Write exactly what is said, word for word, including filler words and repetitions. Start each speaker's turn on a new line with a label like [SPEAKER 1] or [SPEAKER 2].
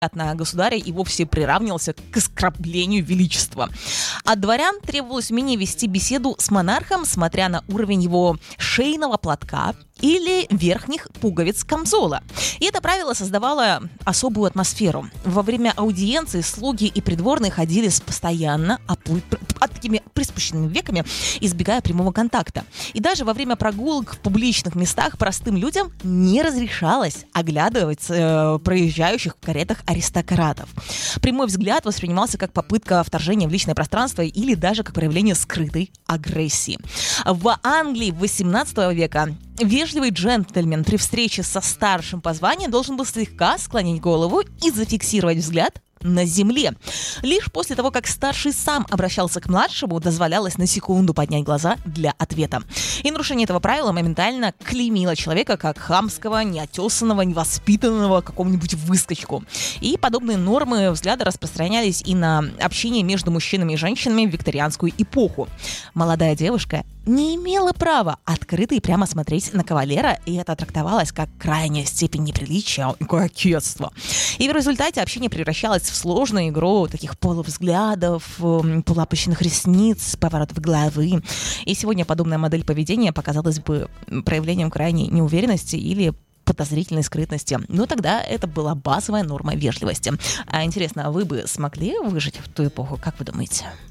[SPEAKER 1] на государя и вовсе приравнивался к оскорблению величества. От дворян требовалось умение вести беседу с монархом, смотря на уровень его шейного платка или верхних пуговиц камзола. И это правило создавало особую атмосферу. Во время аудиенции слуги и придворные ходили с постоянно опу- а, такими приспущенными веками, избегая прямого контакта. И даже во время прогулок в публичных местах простым людям не разрешалось оглядывать э, проезжающих в каретах аристократов. Прямой взгляд воспринимался как попытка вторжения в личное пространство или даже как проявление скрытой агрессии. В Англии восемнадцатого века вежливый джентльмен при встрече со старшим по званию должен был слегка склонить голову и зафиксировать взгляд на земле. Лишь после того, как старший сам обращался к младшему, дозволялось на секунду поднять глаза для ответа. И нарушение этого правила моментально клеймило человека как хамского, неотесанного, невоспитанного какого-нибудь выскочку. И подобные нормы взгляда распространялись и на общение между мужчинами и женщинами в викторианскую эпоху. Молодая девушка не имела права открыто и прямо смотреть на кавалера, и это трактовалось как крайняя степень неприличия и кокетства. И в результате общение превращалось в сложную игру таких полувзглядов, полуопущенных ресниц, поворотов головы. И сегодня подобная модель поведения показалась бы проявлением крайней неуверенности или подозрительной скрытности. Но тогда это была базовая норма вежливости. А интересно, а вы бы смогли выжить в ту эпоху? Как вы думаете?